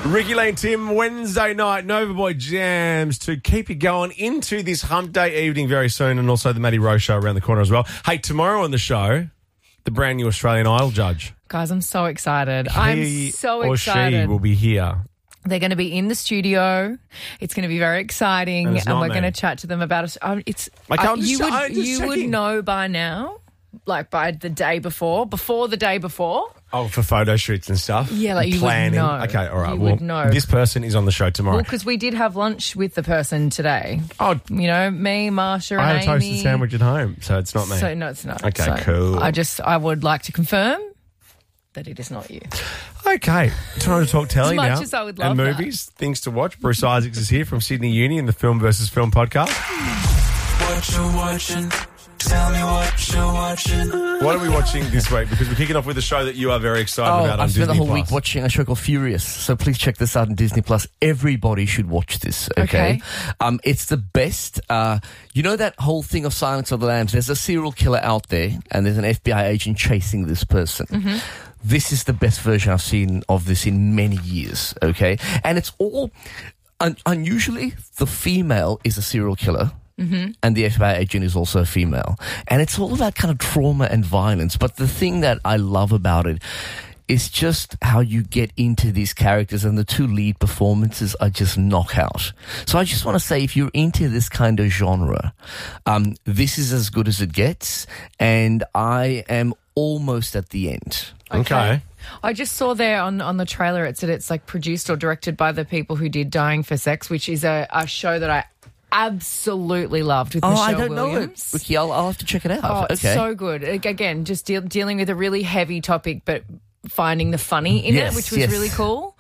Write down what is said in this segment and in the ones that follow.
Ricky Lane, Tim, Wednesday night, Novaboy jams to keep you going into this hump day evening very soon, and also the Matty Rowe show around the corner as well. Hey, tomorrow on the show, the brand new Australian Idol judge. Guys, I'm so excited. I'm so excited. Or she will be here. They're going to be in the studio. It's going to be very exciting, and we're going to chat to them about it. You would know by now, like by the day before the day before. Oh, for photo shoots and stuff? Yeah, like you planning. would know. Okay, all right. You would know. This person is on the show tomorrow. Well, because we did have lunch with the person today. Oh. You know, me, Marsha, and I had a Amy. toasted sandwich at home, so it's not me. So, no, it's not. Okay, cool. I would like to confirm that it is not you. Okay, time to talk telly now. As much as I would love and movies, things to watch. Bruce Isaacs is here from Sydney Uni in the Film versus Film podcast. What you watching? Tell me what you're watching. What are we watching this week? Because we're kicking off with a show that you are very excited about on Disney+. I've spent the whole week watching a show called Furious, so please check this out on Disney+. Everybody should watch this, okay? It's the best. You know that whole thing of Silence of the Lambs? There's a serial killer out there, and there's an FBI agent chasing this person. Mm-hmm. This is the best version I've seen of this in many years, okay? And it's all... unusually, the female is a serial killer. Mm-hmm. And the FBI agent is also a female. And it's all about kind of trauma and violence. But the thing that I love about it is just how you get into these characters, and the two lead performances are just knockout. So I just want to say, if you're into this kind of genre, this is as good as it gets. And I am almost at the end. Okay. I just saw there on the trailer, it said it's like produced or directed by the people who did Dying for Sex, which is a show that I absolutely loved with Michelle I don't Williams. know it. Ricky, I'll have to check it out. Oh, okay. It's so good. Again, just dealing with a really heavy topic, but finding the funny in it, which was really cool.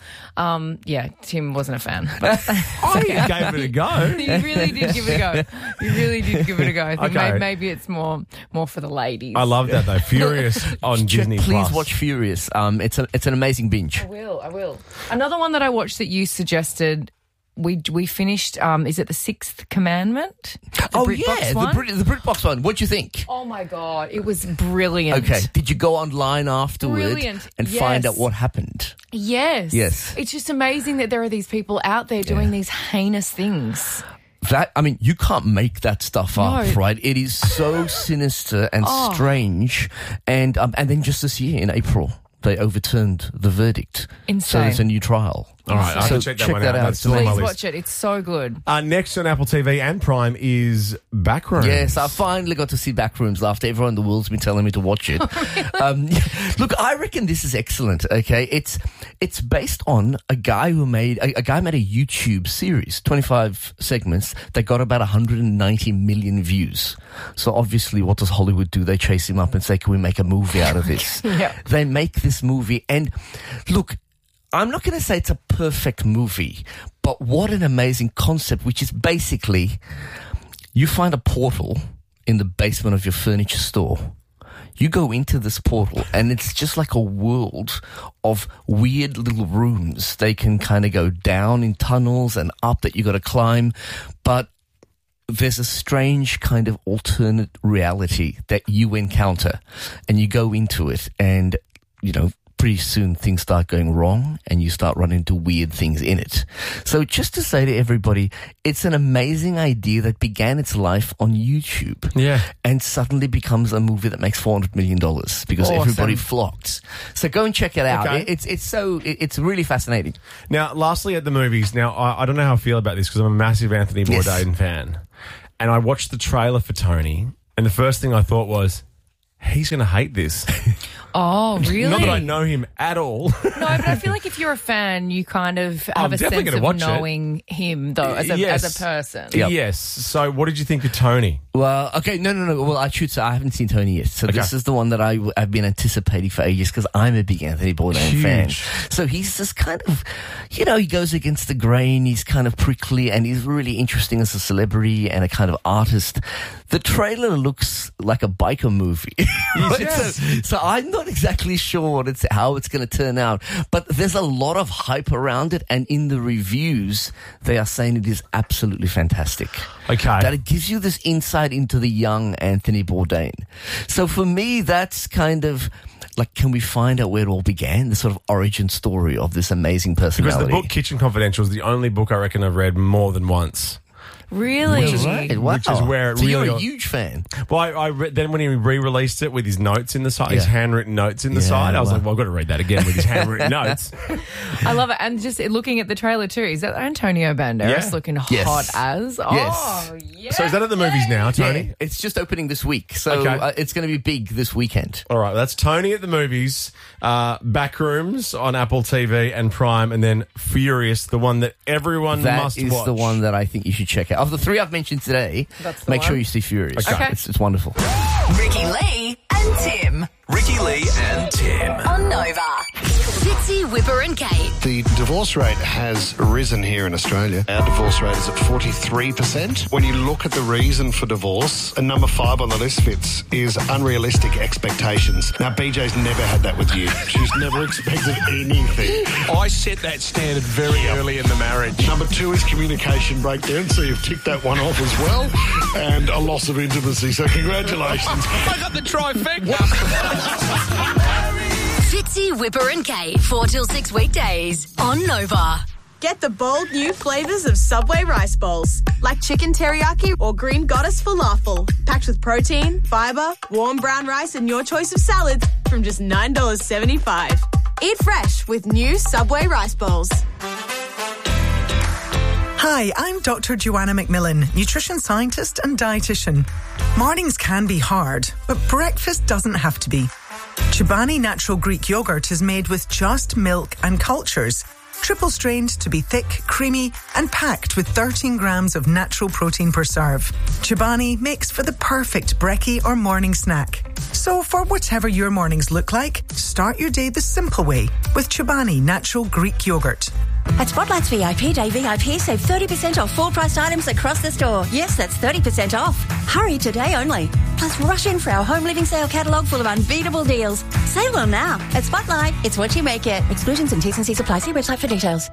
Tim wasn't a fan. But I gave it a go. You really did give it a go. You really did give it a go. I think maybe it's more for the ladies. I love that though. Furious on Disney+. Please watch Furious. It's an amazing binge. I will. Another one that I watched that you suggested. We finished, is it The Sixth Commandment? The BritBox one. What'd you think? Oh, my God. It was brilliant. Okay. Did you go online afterward and find out what happened? Yes. Yes. It's just amazing that there are these people out there doing these heinous things. You can't make that stuff up, right? It is so sinister and strange. And then just this year in April, they overturned the verdict. Insane. So there's a new trial. All right, I have to check that one out. That's still on my Please list. watch it. It's so good. Next on Apple TV and Prime is Backrooms. Yes, I finally got to see Backrooms after everyone in the world's been telling me to watch it. Look, I reckon this is excellent, okay? It's based on a guy who made a YouTube series, 25 segments, that got about 190 million views. So obviously, what does Hollywood do? They chase him up and say, can we make a movie out of this? They make this movie, and look, I'm not going to say it's a perfect movie, but what an amazing concept, which is basically you find a portal in the basement of your furniture store. You go into this portal and it's just like a world of weird little rooms. They can kind of go down in tunnels and up that you got to climb, but there's a strange kind of alternate reality that you encounter, and you go into it, and, you know, pretty soon things start going wrong and you start running into weird things in it. So just to say to everybody, it's an amazing idea that began its life on YouTube. Yeah. And suddenly becomes a movie that makes $400 million because everybody flocked. So go and check it out. Okay. It's really fascinating. Now, lastly at the movies, I don't know how I feel about this because I'm a massive Anthony Bourdain fan. And I watched the trailer for Tony, and the first thing I thought was, he's going to hate this. Oh, really? Not that I know him at all. No, but I feel like if you're a fan, you kind of have a sense of knowing him, though, as a person. Yep. Yes. So what did you think of Tony? Well, okay, no. Well, I should say I haven't seen Tony yet. So this is the one that I've been anticipating for ages because I'm a big Anthony Bourdain fan. So he's just kind of, he goes against the grain. He's kind of prickly and he's really interesting as a celebrity and a kind of artist. The trailer looks like a biker movie. Yes. So I'm not exactly sure how it's going to turn out, but there's a lot of hype around it, and in the reviews, they are saying it is absolutely fantastic. Okay. That it gives you this insight into the young Anthony Bourdain. So for me, that's kind of like, can we find out where it all began? The sort of origin story of this amazing personality. Because the book Kitchen Confidential is the only book I reckon I've read more than once. Really? Which is where it so really... you're a huge fan. Well, I read, then when he re-released it with his notes in the side, his handwritten notes in the side, I was like, well, I've got to read that again with his handwritten notes. I love it. And just looking at the trailer too, is that Antonio Banderas looking hot as? Oh, yes. So is that at the movies now, Tony? Yeah, it's just opening this week. So it's going to be big this weekend. All right, that's Tony at the movies, Backrooms on Apple TV and Prime, and then Furious, the one that everyone must watch. That is the one that I think you should check out. Of the three I've mentioned today, make sure you see Furious. Okay. It's wonderful. Ricky Lee and Tim. Ricky Lee and Tim. On Nova. Fitzy, Whipper and Kate. The divorce rate has risen here in Australia. Our divorce rate is at 43%. When you look at the reason for divorce, and number 5 on the list, Fitz, is unrealistic expectations. Now, BJ's never had that with you. She's never expected anything. I set that standard very early in the marriage. Number 2 is communication breakdown, so you've ticked that one off as well. And a loss of intimacy, so congratulations. I got the trifecta. Fitzy, Whipper and Kate, 4 till 6 weekdays on Nova. Get the bold new flavours of Subway rice bowls, like chicken teriyaki or green goddess falafel, packed with protein, fibre, warm brown rice and your choice of salads from just $9.75. Eat fresh with new Subway rice bowls. Hi, I'm Dr. Joanna McMillan, nutrition scientist and dietitian. Mornings can be hard, but breakfast doesn't have to be. Chobani Natural Greek Yogurt is made with just milk and cultures, triple strained to be thick, creamy, and packed with 13 grams of natural protein per serve. Chobani makes for the perfect brekkie or morning snack. So for whatever your mornings look like, start your day the simple way with Chobani Natural Greek Yogurt. At Spotlight's VIP Day VIP, save 30% off full-priced items across the store. Yes, that's 30% off. Hurry today only. Plus, rush in for our home living sale catalogue full of unbeatable deals. Save them now. At Spotlight, it's what you make it. Exclusions and T&Cs apply. See website for details.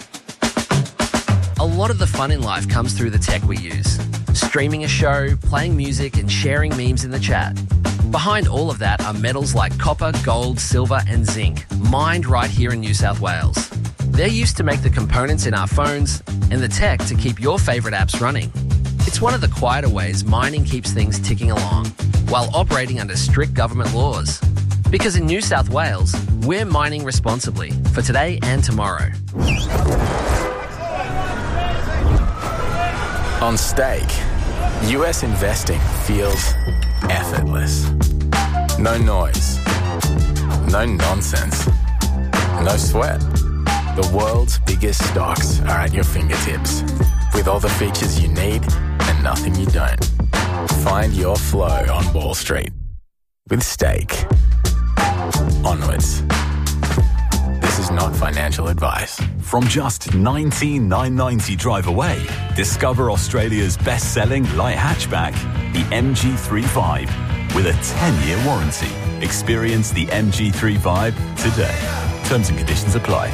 A lot of the fun in life comes through the tech we use. Streaming a show, playing music, and sharing memes in the chat. Behind all of that are metals like copper, gold, silver, and zinc, mined right here in New South Wales. They're used to make the components in our phones and the tech to keep your favourite apps running. It's one of the quieter ways mining keeps things ticking along while operating under strict government laws. Because in New South Wales, we're mining responsibly for today and tomorrow. On Stake, US investing feels effortless. No noise, no nonsense, no sweat. The world's biggest stocks are at your fingertips, with all the features you need and nothing you don't. Find your flow on Wall Street with Stake. Onwards. This is not financial advice. From just $19,990 drive away, discover Australia's best-selling light hatchback, the MG3 with a 10-year warranty. Experience the MG3 today. Terms and conditions apply.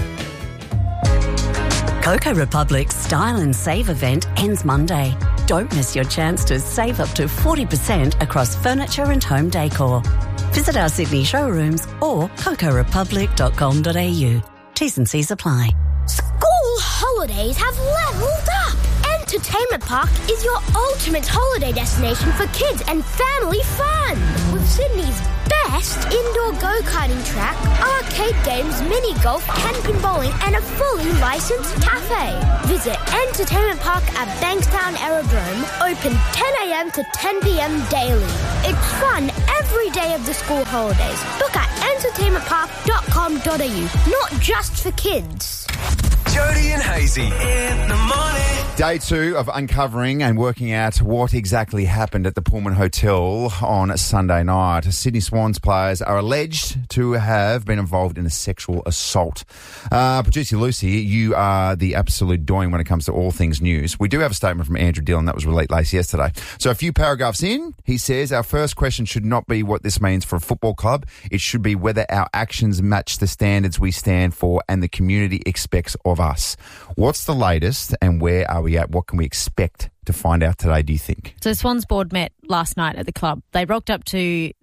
Coco Republic's Style and Save event ends Monday. Don't miss your chance to save up to 40% across furniture and home decor. Visit our Sydney showrooms or cocorepublic.com.au. T's and C's apply. School holidays have leveled up. Entertainment Park is your ultimate holiday destination for kids and family fun. With Sydney's best indoor go-karting track, arcade games, mini golf, camping, bowling, and a fully licensed cafe. Visit Entertainment Park at Bankstown Aerodrome, open 10 a.m. to 10 p.m. daily. It's fun every day of the school holidays. Look at entertainmentpark.com.au, not just for kids. Jody and Hazy in the morning. Day 2 of uncovering and working out what exactly happened at the Pullman Hotel on Sunday night. Sydney Swans players are alleged to have been involved in a sexual assault. Producer Lucy, you are the absolute doyen when it comes to all things news. We do have a statement from Andrew Dillon that was released yesterday. So a few paragraphs in, he says, our first question should not be what this means for a football club. It should be whether our actions match the standards we stand for and the community expects of us. What's the latest and where are we at? What can we expect to find out today, do you think? So Swans board met last night at the club. They rocked up to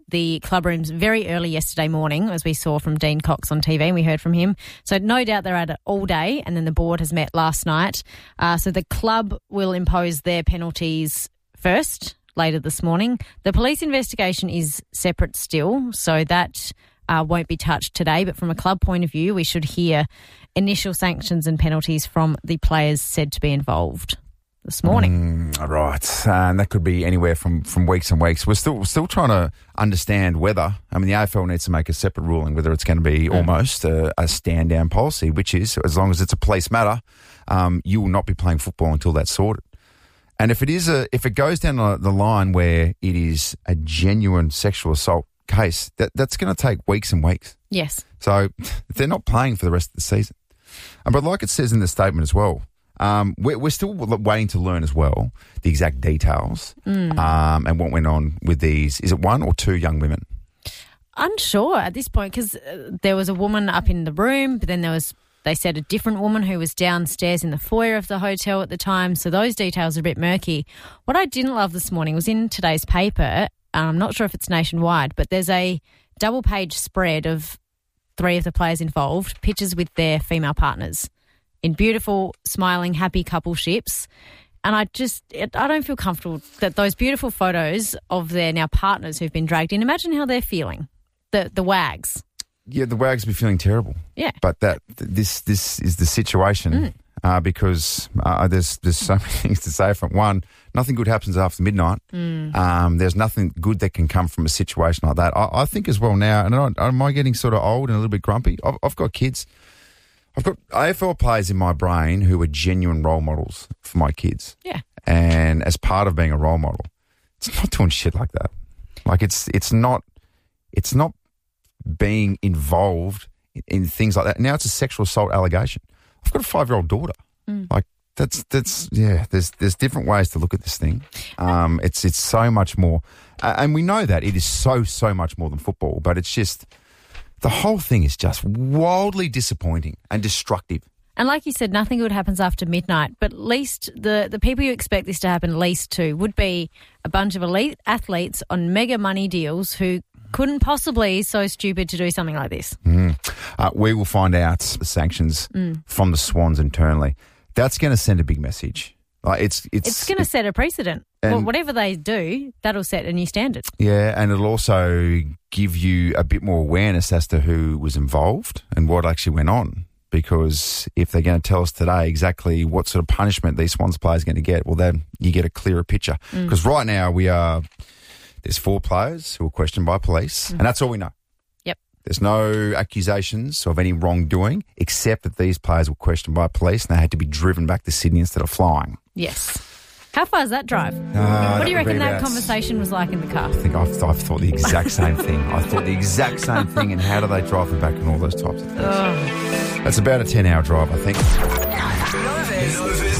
the club rooms very early yesterday morning, as we saw from Dean Cox on TV, and we heard from him. So no doubt they're at it all day, and then the board has met last night. So the club will impose their penalties first, later this morning. The police investigation is separate still, so that won't be touched today. But from a club point of view, we should hear initial sanctions and penalties from the players said to be involved this morning. Right. And that could be anywhere from weeks and weeks. We're still trying to understand whether, I mean, the AFL needs to make a separate ruling, whether it's going to be almost a stand-down policy, which is, as long as it's a police matter, you will not be playing football until that's sorted. And if it goes down the line where it is a genuine sexual assault case, that's going to take weeks and weeks. Yes. So they're not playing for the rest of the season. But like it says in the statement as well, we're still waiting to learn as well the exact details and what went on with these. Is it one or two young women? Unsure at this point, because there was a woman up in the room, but then they said a different woman who was downstairs in the foyer of the hotel at the time. So those details are a bit murky. What I didn't love this morning was in today's paper, I'm not sure if it's nationwide, but there's a double-page spread of 3 of the players involved, pictures with their female partners in beautiful, smiling, happy coupleships. And I don't feel comfortable that those beautiful photos of their now partners who've been dragged in, imagine how they're feeling, the wags. Yeah, the wags be feeling terrible. Yeah. But this is the situation because there's so many things to say from one. Nothing good happens after midnight. There's nothing good that can come from a situation like that. I think as well now, and am I getting sort of old and a little bit grumpy? I've got kids. I've got AFL players in my brain who are genuine role models for my kids. Yeah. And as part of being a role model, it's not doing shit like that. Like it's not being involved in things like that. Now it's a sexual assault allegation. I've got a 5-year-old daughter. Like that's there's different ways to look at this thing. It's so much more, and we know that it is so much more than football. But it's just the whole thing is just wildly disappointing and destructive. And like you said, nothing good happens after midnight. But at least the people you expect this to happen least to would be a bunch of elite athletes on mega money deals who couldn't possibly so stupid to do something like this. We will find out the sanctions from the Swans internally. That's going to send a big message. Like it's going to set a precedent. Well, whatever they do, that'll set a new standard. Yeah, and it'll also give you a bit more awareness as to who was involved and what actually went on. Because if they're going to tell us today exactly what sort of punishment these Swans players are going to get, well, then you get a clearer picture. Because right now there's 4 players who are questioned by police, and that's all we know. Yep. There's no accusations of any wrongdoing, except that these players were questioned by police and they had to be driven back to Sydney instead of flying. Yes. How far is that drive? What do you reckon that conversation was like in the car? I think I've thought the exact same thing. I thought the exact same thing, and how do they drive them back and all those types of things. That's about a 10-hour drive, I think. Nova's